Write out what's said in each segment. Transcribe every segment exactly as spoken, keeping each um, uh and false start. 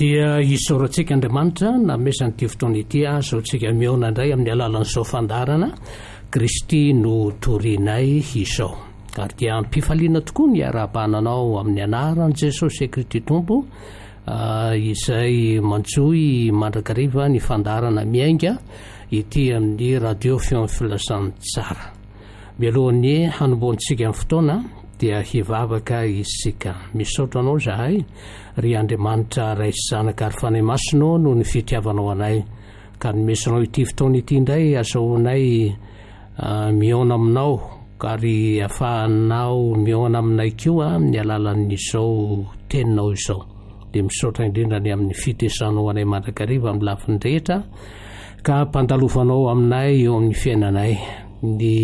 dia isaorantsika Andriamanitra namesan'ity fotoana ity azao tsika miona indray amin'ny alalan'izao fandarana Kristy no torinay izao. Ary dia ampifaliana tokoa ny ara-bananao amin'ny anaran'i Jesosy Kristy Tompo izay manjoy mandrakariva ny fandarana miainga ity amin'ny radio feon'ny filasan'ny tsara. Mialohan'ny hanomboantsika amin'ny fotoana dia hivavaka isika. Misaotra anao zahay ry Andriamanitra ray sy zanaka ary fanahy masonao no ny fitiavanao anay ka nomesinao ity fotoana ity indray azahoanay uh, miona aminao ary afahanao miona aminay koa amin'ny alalan'izao teninao izao. Dia misaotra indrindra ny amin'ny fitesanao anay mandrakariva amin'ny lafiny rehetra ka mpandalovanao aminay eo amin'ny fiainanay ny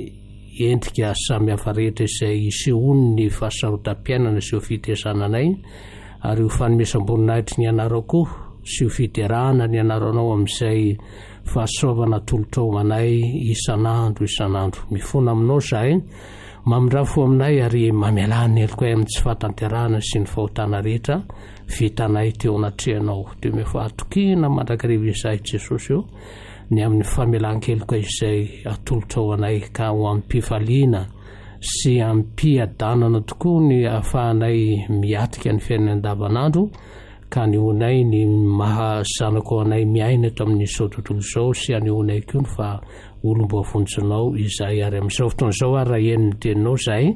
endrika samy hafa rehetra izay isehoany ny fahasarotam-piainana sy ho fitesananay ary ho fanomesam-boninahitry ny anarako sy ho fiterahana ny anaranao amin'izay fahasoavana tolotrao anay isan'andro isan'andro. Mifona aminao zahay mamindrafo aminay ary mamelany heliko ay amin'ny tsy fahatanterahana sy ny fahotana rehetra vitanay teo anatrehanao. Teo mefahatokiana mandrakariva izahay Jesosy eo ny amin'ny famelan-keloka izay atolotrao anay ka ho ampifaliana sy ampiadanana tokoa ny ahafahanay miatrika ny fiainana andavanandro ka ny honay ny mahazanako anay miaina eto amin'izao tontolo izao sy anyhonay koa ny fa olom-boafonjinao izay ary amin'izao fotoana izao ary raha eny ny teninao zahay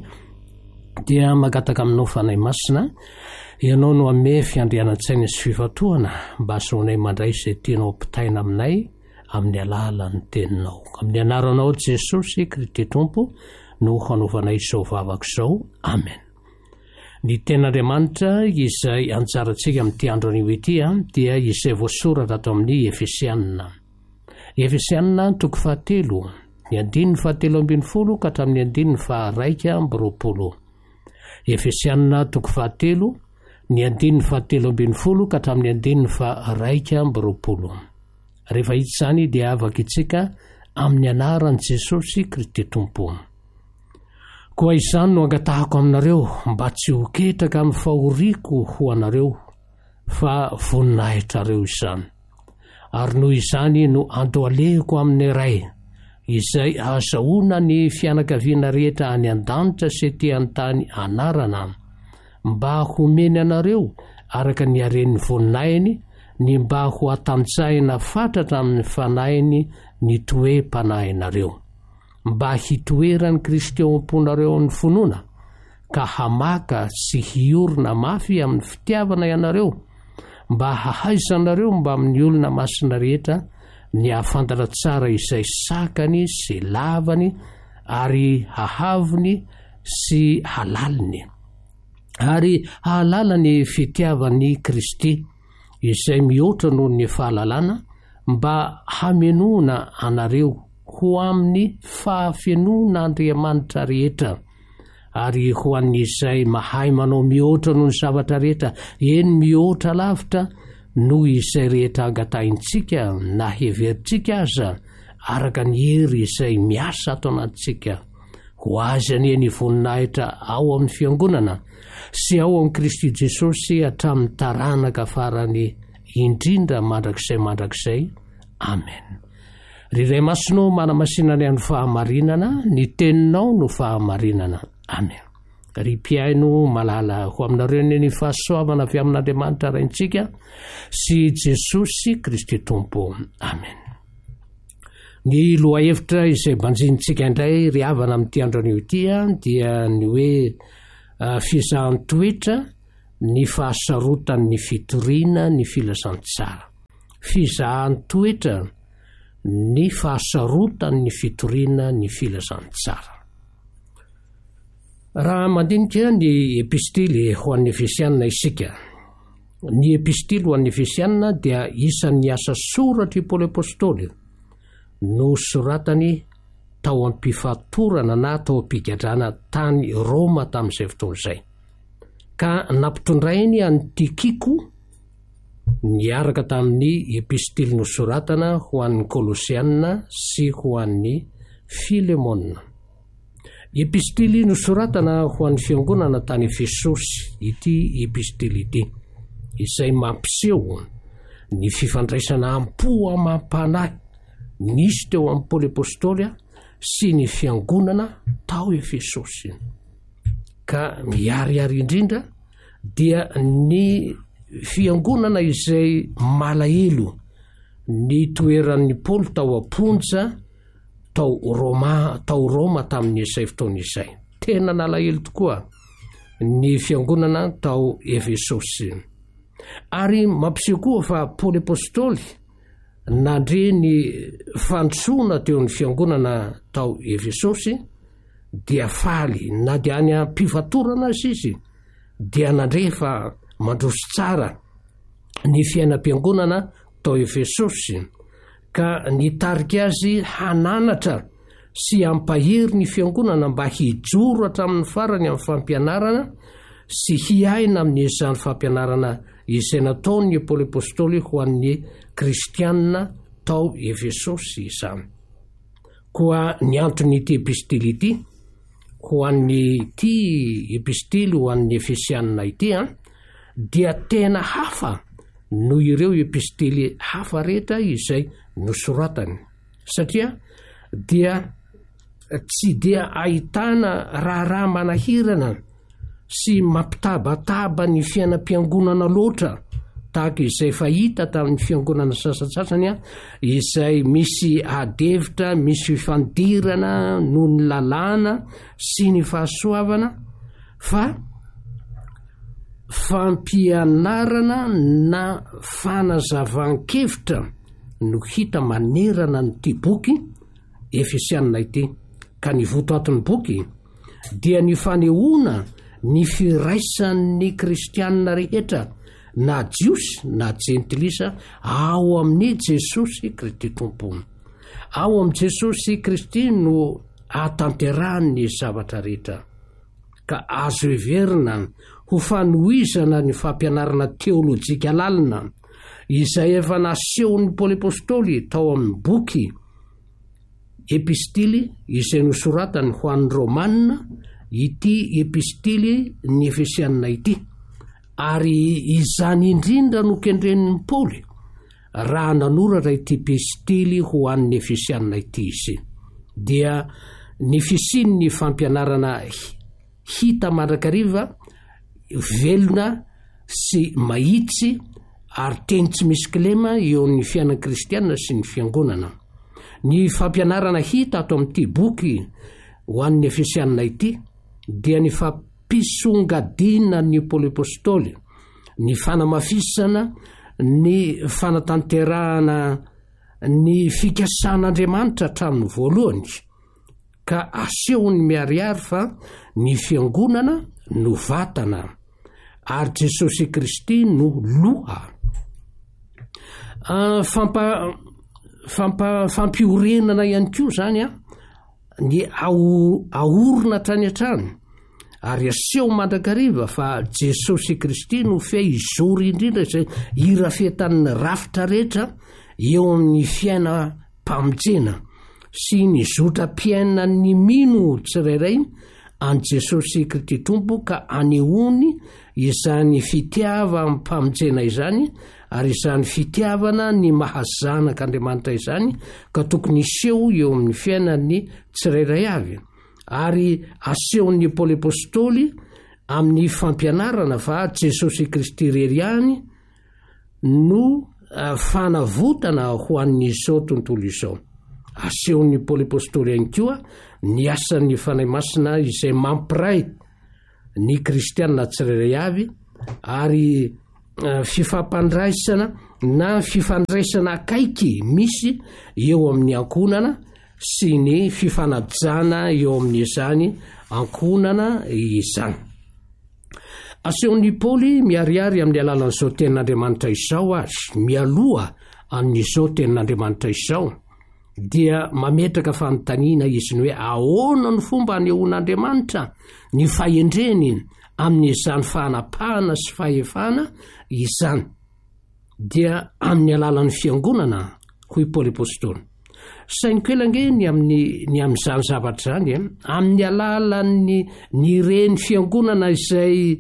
dia magataka aminao fanahy masina ianao no ame fiandrianan-tsaina sy fifatohana mba azahoanay mandray izay tianao ampitaina aminay amin'ny alalan'ny teninao. Amin'ny anaranao Jesosy Kristy Tompo no hanaovanay izao vavaka izao. Amen. Ny ten'Andriamanitra izay anjarantsika amin'ity andro anio ity dia izay voasoratra ato amin'ny Efesianina. Efesianina toko fahatelo ny andininy fahatelo ambin'ny folo ka hatramin'ny andininy faharaika amby roapolo. Efesianina toko fahatelo ny andininy fahatelo ambin'ny folo ka hatramin'ny andininy faharaika amby roapolo. Rehefa hita izany dia avaka itsika amin'ny anaran'i Jesosy Kristy Tompo. Koa izany no angatahako aminareo mba tsy ho ketraka amin'ny fahoriako ho anareo fa voninahitrareo izany. Ary noho izany no andohalehiko amin'ny iray izay ahazahoana ny fianakaviana rehetra any an-danitra sy ety an-tany anarana mba homeny anareo araka ny haren'ny voninahiny ny mba ho atanjahina fatratra amin'ny fanahiny ny toe-panahinareo, mba hitoerany Kristy eo am-ponareo amin'ny finoana ka hamaka sy hiorina mafy amin'ny fitiavana ianareo mba hahaizanareo mba amin'ny olona masina rehetra ny hahafantatra tsara izay sakany sy lavany ary hahaviny sy halaliny ary hahalala ny fitiavany Kristy izay mihoatra noho ny fahalalana mba hamenoana anareo ho amin'ny fahafenoana Andriamanitra rehetra ary ho an'izay mahay manao mihoatra noho ny zavatra rehetra eny mihoatra lavitra noho izay rehetra angatahintsika na heverintsika aza araka ny hery izay miasa ato anatintsika ho azy anieny voninahitra ao amin'ny fiangonana sy ao amin'ny Kristy Jesosy hatramin'ny taranaka farany indrindra mandrakizay mandrakizay. Amen. Ry ray masonao manamasinany amin'ny fahamarinana ny teninao no fahamarinana. Amen. Ry mpiaino malala ho aminareo ny fahasoavana avy amin'Andriamanitra raintsika sy Jesosy Kristy Tompo. Amen. Ny loha hevitra izay banjintsika indray ry havana amin'ity andro anio ity dia ny hoe uh, fizahan'ny toetra ny fahasarotany ny fitoriana ny filasan-tsara. Fizahan'ny toetra ny fahasarotany ny fitoriana ny filasan-tsara. Raha mandinika ny epistily ho an'ny Efesianina isika. Ny epistily ho an'ny Efesianina dia isan'ny asa soratra i Paoly Apôstôly no soratany tao am-pifatorana na tao am-pigadrana tany Roma tamin'izay fotoana izay. Ka nampitondrainy any Tikiko niaraka tamin'ny epistily nosoratana ho an'ny Kolosianina sy ho an'ny Filemona. Epistily nosoratana ho an'ny fiangonana tany Efesosy ity epistily ity. izay mampiseho ny fifandraisana am-po amam-panahy nisy teo amin'ny Paoly apôstôly sy ny fiangonana tao Efesosy. Ka miariary indrindra dia ny fiangonana izay malahelo ny toeran'ny Paoly tao Aponja tao Roma tao Roma tamin'ny izay fotoana izay. Tena nalahelo tokoa ny fiangonana tao Efesosy. Ary mampiseho koa fa Paoly apôstôly nandre ny fandrosoana teo ny fiangonana tao Efesosy dia faly na dia any am-pivatorana azy izy dia nandre fa mandroso tsara ny fiainam-piangonana tao Efesosy ka nitarika azy hananatra sy ampahery ny fiangonana mba hijoro hatramin'ny farany amin'ny fampianarana sy hiaina amin'ny izany fampianarana izay nataony Paoly apôstôly ho an'ny kristianina tao Efesosy izany. Koa ny anton'ity epistily ity ho an'ny ity epistily ho an'ny Efesianina ity dia tena hafa noho ireo epistily hafa rehetra izay nosoratany, satria dia tsy dia ahitana raharaha manahirana sy mampitabataba ny fiainam-piangonana loatra tahaka izay fahita tamin'ny fiangonana sasatsasany izay misy adevitra, misy fifandirana noho ny lalàna sy ny fahasoavana, fa fampianarana na fanazavan-kevitra no hita manerana nyity boky Efesianina ity. Ka ny voto aton'ny boky dia ny fanehoana ny firaisan'ny kristianina rehetra na jiosy na jentilisa ao amin'ny Jesosy Kristy tompony. Ao amin'ny Jesosy Kristy no atanterahany zavatra rehetra. Ka azo heverina ho fanohizana ny fampianarana teolojika lalina izay efa nasehon'ny Paoly apôstôly tao amin'ny boky epistily izay nosoratany ho an'ny Romanina, ity epistily ny Efesianina ity. Ary izany indrindra no kendren'ny Paoly raha nanoratra ity epistily ho an'ny Efesianina ity izy. Dia ny fisin'ny fampianarana hita mandrakariva, velona sy mahitsy ary teny tsy misy kilema eo amin'ny fiainana kristianina sy ny fiangonana. Ny fampianarana hita ato amin'ity boky ho an'ny Efesianina ity dia ny fampisongadina ny Paoly apôstôly, ny fanamafisana, ny fanatanterahana ny fikasan'Andriamanitra hatramin'ny voalohany, ka asehony miariary fa ny fiangonana no vatana ary Jesosy Kristy no loha. Uh, fampa, fampa, fampiorenana ihany koa zany a ny ao, aorina hatrany hatrany ary aseho mandrakariva fa Jesosy Kristy no fe izory indrindra izay irafetan'ny rafitra rehetra eo amin'ny fiaina mpamonjena sy ny zotra-piaina ny mino tsirairay an Jesosy Kristy tompo, ka anehoany izany fitiava amin'ny mpamonjena izany ary izany fitiavana ny mahazanak'Andriamanitra izany ka tokony iseho eo amin'ny fiainan'ny tsirairay avy. Ary asehon'ny Paoly apôstôly amin'ny fampianarana fa Jesosy Kristy rery ihany no fanavotana ho an'izao tontolo izao. Asehon'ny Paoly apôstôly ihany koa ny asan'ny fanahy masina izay mampiray ny kristianina tsirairay avy ary uh, fifampandraisana na fifandraisana akaiky misy eo amin'ny ankonana sy ny fifanajana eo amin'izany ankonana izany. Asehon'ny Paoly miariary amin'ny alalan'izao tenin'Andriamanitra izao azy, mialoha amin'izao tenin'Andriamanitra izao, dia mametraka fanontaniana izy ny hoe ahoana ny fomba anehoan'Andriamanitra ny fahendreny amin'izany fahanapahana sy fahefana izany. Dia amin'ny alalan'ny fiangonana hoy Paoly apôstôly. Sainiko elange ny amin'ny ny amin'izany zavatra zany, amin'ny alalan'ny ny reny fiangonana izay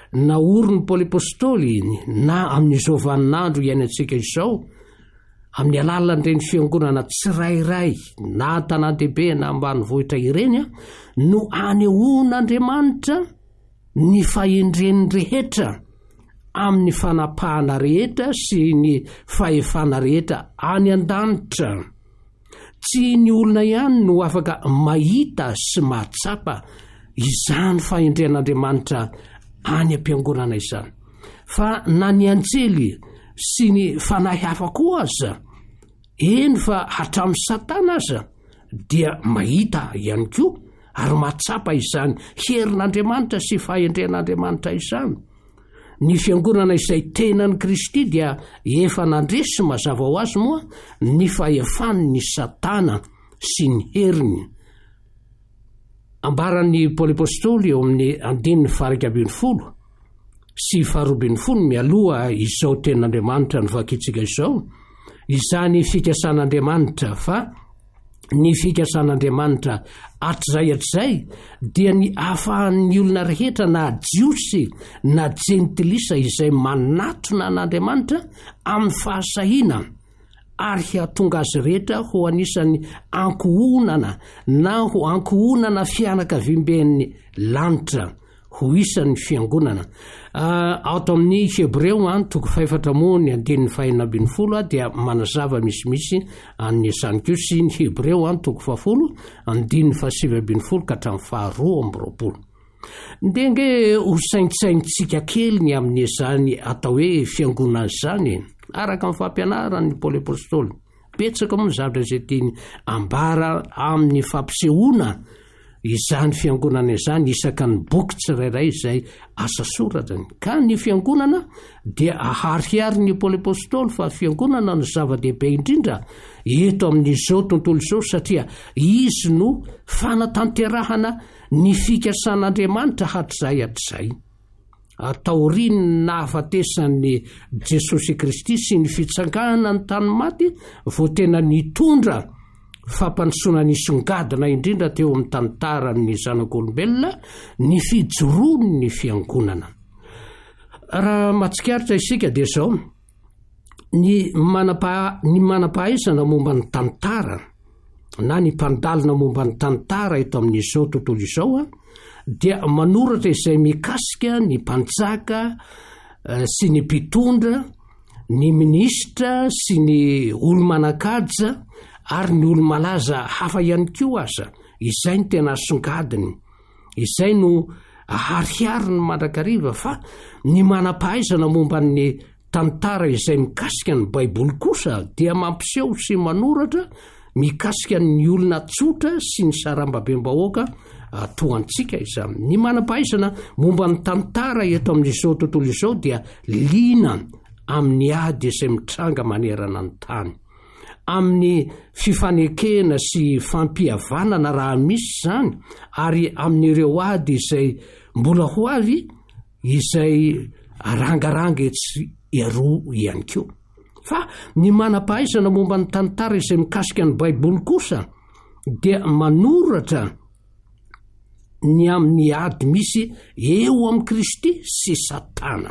naorony Paoly apôstôly na amin'izao vaninandro iainantsika izao amin'ny alalan'ireny fiangonana tsirairay na tanàn-dehibe na ambanivohitra ireny a no anehoan'Andriamanitra ny fahendreny rehetra amin'ny fanapahana rehetra sy ny fahefana rehetra any an-danitra. Tsy ny olona ihany no afaka mahita sy mahatsapa izany fahendren'Andriamanitra any am-piangonana izany, fa na ny anjely sy ny fanahy hafa koa aza, eny fa hatramin'ny Satana aza dia mahita ihany koa ary mahatsapa izany herin'Andriamanitra sy fahendren'Andriamanitra izany. Ny fiangonana izay tenan'ny Kristy dia efa nandresy mazava ho azy moa ny fahefan'ny Satana sy ny heriny. Ambaran'ny Paoly apôstôly eo amin'ny andininy faha iraika ambin'ny folo sy faha roa ambin'ny folo mialoha izao tenin'Andriamanitra ny vakitsika izao, izany fikasan'Andriamanitra, fa ny fikasan'Andriamanitra hatrizay hatrizay dia ny ahafahan'ny olona rehetra na jiosy na jentilisa izay manatona an'Andriamanitra amin'ny fahasahiana ary hahatonga azy rehetra ho anisan'ny ankohonana na ho ankohonana fianakaviam-ben'ny lanitra ho isan'ny fiangonana. Ato amin'ny Hebreo toko faefatra moa ny andininy fahaenina ambin'ny folo dia manazava misimisy any izany koa, sy ny Hebreo toko fahafolo andininy fahasivy ambin'ny folo ka hatramin'ny faharoa amby roapolo. Ndenge ho saintsaintsika kely ny amin'ny izany atao hoe fiangonana izany araka amin'ny fampianaran'ny Paoly apôstôly. Betsaka moa ny zavatra izay tiany ambara amin'ny fampisehoana izany fiangonana izany isaka ny boky tsirairay izay asa soratany. Ka ny fiangonana dia ahariary ny Paoly apôstôly fa fiangonana no zava-dehibe indrindra eto amin'izao tontolo izao, satria izy no fanatanterahana ny fikasan'Andriamanitra hatrizay hatrizay. Taoriny na hafatesan'ny Jesosy Kristy sy ny fitsangana ny tany maty vao tena nitondra fampandrosoana nisongadina indrindra teo amin'ny tantaran'ny zanak'olombelona ny fijoroany ny fiangonana. Raha matsikaritra isika dia zao ny manapa ny manam-pahaizana momba ny tantara na ny mpandalina momba ny tantara eto amin'izao tontolo izao a dia manoratra izay mikasika ny mpanjaka sy ny mpitondra, ny minisitra sy ny olo-manakaja ary ny olo-malaza hafa ihany koa aza. Izay ny tena songadiny, izay no aharihariny mandrakariva. Fa ny manam-pahaizana momba ny tantara izay mikasika ny Baiboly kosa dia mampiseho sy manoratra mikasika ny olona tsotra sy ny sarambabem-bahoaka toantsika izany. Ny manam-pahaizana momba ny tantara eto amin'izao tontolo izao dia lina amin'ny ady izay mitranga manerana ny tany, amin'ny fifanekena sy fampihavanana raha misy zany, ary amin'ireo ady izay mbola ho avy izay rangaranga etsy eroa ihany koa. Fa ny manam-pahaizana momba ny tantara izay mikasika ny Baiboly kosa dia manoratra ny amin'ny ady misy eo amin'ny Kristy sy Satana,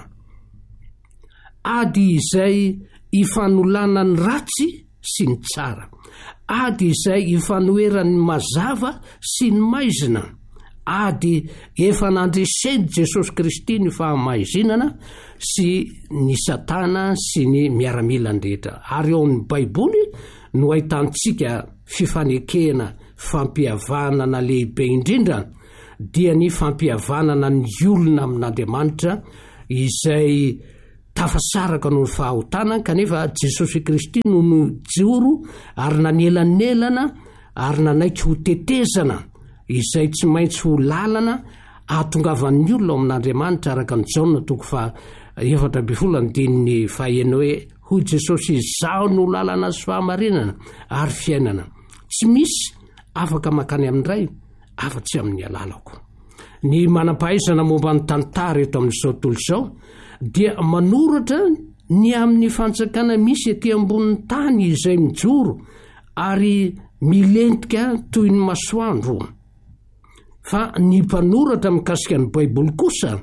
ady izay ifanolana ny ratsy sy ny tsara, ady izay ifanoheran'ny mazava sy ny maizina, ady efa nandreseny Jesosy Kristy ny fahamaizinana sy ny Satana sy ny miaramilany rehetra. Ary eo amin'ny Baiboly no ahitantsika fifanekena, fampihavanana lehibe indrindra dia ny fampihavanana ny olona amin'Andriamanitra izay tafasaraka noho ny fahotana, kanefa Jesosy Kristy no nijoro ary nanelanelana ary nanaiky ho tetezana izay tsy maintsy ho lalana ahatongavan'ny olona amin'Andriamanitra araka ny Jaona toko fa efatra ambin'ny folo andininy fahaenina hoe hoy Jesosy, izaho no lalana sy fahamarinana ary fiainana, tsy misy afaka makany amin'ray afa-tsy amin'ny alalako. Ny manam-pahaizana momba ny tantara eto amin'izao tontolo izao dia manoratra ny amin'ny fanjakana misy etỳ ambonin'ny tany izay mijoro ary milentika toy ny masoandro. Fa ny mpanoratra mikasika ny Baiboly kosa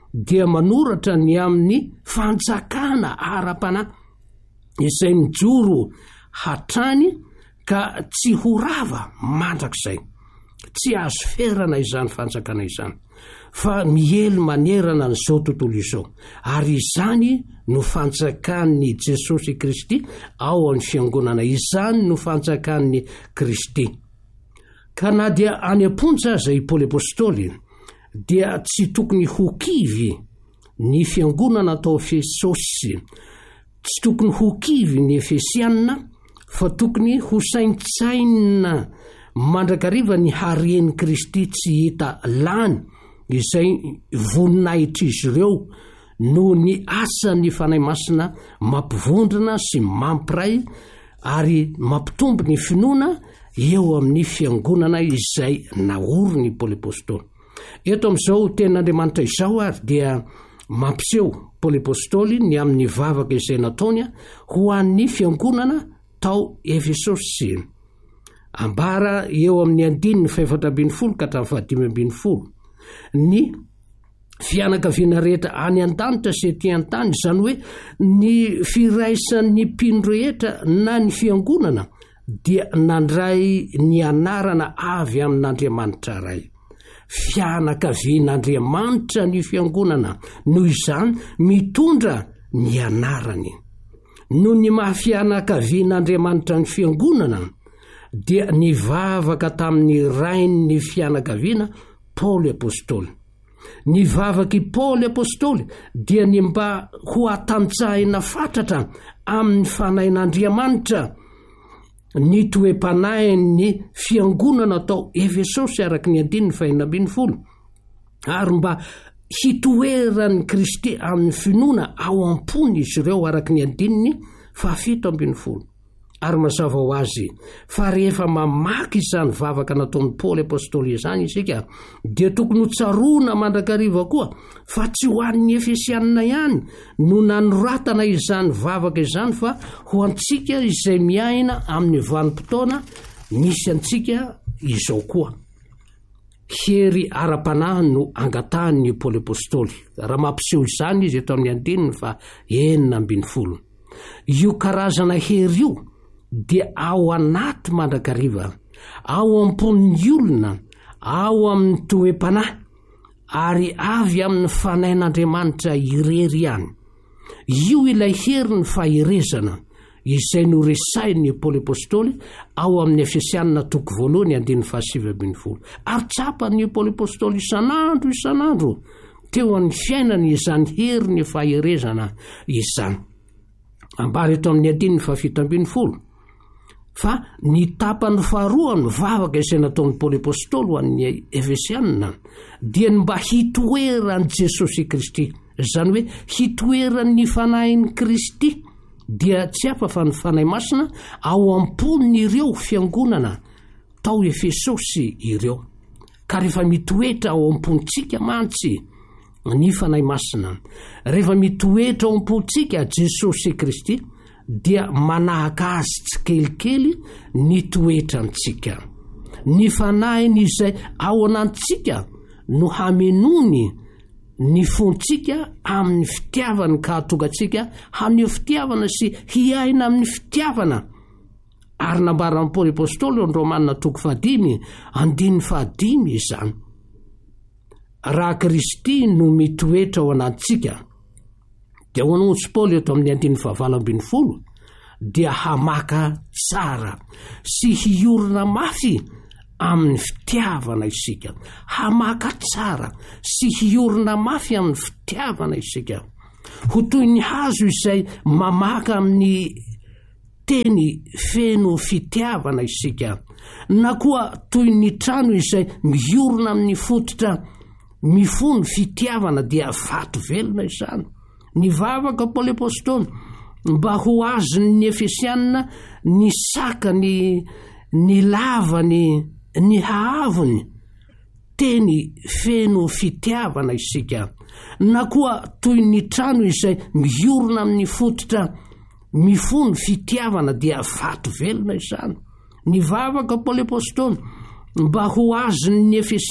dia manoratra ny amin'ny fanjakana ara-panahy izay mijoro hatrany ka tsy horava mandrakizay, tsy azo ferana izany fanjakana izany, fa miely manerana n'izao tontolo izao, ary izany no fanjakan'ny Jesosy Kristy ao amin'ny fiangonana, izany no fanjakan'ny Kristy. Ka na dia any am-ponja aza i Paoly apôstôly dia tsy tokony ho kivy ny fiangonana atao Efesosy, tsy tokony ho kivy ny Efesianina, fa tokony ho saintsaina mandrakariva ny haren'i Kristy tsy hita lany, izay voninahitra izy ireo no ny asan'ny fanahy masina mampivondrona sy mampiray ary mampitombo ny finoana eo amin'ny fiangonana izay naoriny Paoly apôstôly. Eto amin'izao ten'Andriamanitra izao ary dia mampiseho Paoly apôstôly ny amin'ny vavaka izay nataony ho an'ny fiangonana tao Efesosy. Ambara eo amin'ny andininy faefatra ambin'ny folo ka hatramin'ny fahadimy ambin'ny folo. Ny fianakaviana rehetra any an-danitra sy ety an-tany, izany hoe ny firaisan'ny mpino rehetra na ny fiangonana, dia nandray ny anarana avy amin'Andriamanitra ray. Fianakavian'Andriamanitra ny fiangonana, noho izany mitondra ny anarany. Noho ny mahafianakavian'Andriamanitra ny fiangonana dia nivavaka tamin'ny rain'ny fianakaviana Paoly apôstôly. Nivavaky Paoly apôstôly dia ny mba ho atanjahina fatratra amin'ny fanahin'Andriamanitra ny toe-panahin'ny fiangonana atao Efesosy araky ny andininy fahenina ambin'ny folo, ary mba hitoeran'ny Kristy amin'ny finoana ao am-pony izy ireo araky ny andininy fahafito ambin'ny folo. Ary mazava ho azy fa rehefa mamaky izany vavaka nataon'ny Paoly apôstôly izany isika, dia tokony ho tsaroana mandrakariva koa fa tsy ho an'ny Efesianina ihany no nanoratana izany vavaka izany, fa ho antsika izay miaina amin'ny vanim-potoana misy antsika izao koa. Hery ara-panahy no angatahany Paoly apôstôly, raha mampiseho izany izy eto amin'ny andininy fa enina ambin'ny folo. Io karazana hery io dia ao anaty mandrakariva, ao am-pon'ny olona, ao amin'ny toe-panahy, ary avy amin'ny fanahin'Andriamanitra irery ihany. Io ilay hery ny faherezana izay no resainy Paoly apôstôly ao amin'ny Efesianina toko voalohany andininy fahasivy ambin'ny folo. Ary tsapany Paoly apôstôly isan'andro isan'andro teo amin'ny fiainany izany hery ny faherezana izany. Ambara eto amin'ny andininy fahafito ambin'ny folo. Fa ny tapany faharoa ny vavaka izay nataon'ny Paoly apôstôly ho an'ny Efesianina dia mba hitoeran'i Jesosy Kristy, izany hoe hitoeran'ny fanahin'i Kristy, dia tsy hafa fa ny fanahy masina ao am-pon'ireo fiangonana tao Efesosy ireo. Ka rehefa mitoetra ao am-pontsika mantsy ny fanahy masina, rehefa mitoetra ao am-pontsika Jesosy Kristy, dia manahaka azy tsy kelikely ny toetrantsika. Ny fanahiny izay ao anantsika no hamenony ny fontsika amin'ny fitiavana, ka hatongatsika haneho fitiavana sy hiaina amin'ny fitiavana. Ary nambaran'ny Paoly apôstôly ny Romanina toko fahadimy andininy fahadimy izany. Raha Kristy no mitoetra ao anantsika, dia ho an'ohatsy Paoly eto amin'ny andininy fahavalo ambin'ny folo, dia hamaka tsara sy hiorina mafy amin'ny fitiavana isika. Hamaka tsara sy hiorina mafy amin'ny fitiavana isika. Ho toy ny hazo izay mamaka amin'ny teny feno fitiavana isika, na koa toy ny trano izay miorina amin'ny fototra mifono fitiavana, dia vato velona izany. Ny vavaka Paoly apôstôly mba ho azony Efesianina ny saka, ny, ny lavany, ny haavony, teny feno fitiavana isika, na koa toy ny trano izay miorina amin'ny fototra mifono fitiavana, dia vato velona izany. Ny vavaka Paoly apôstôly mba ho azony Efesianina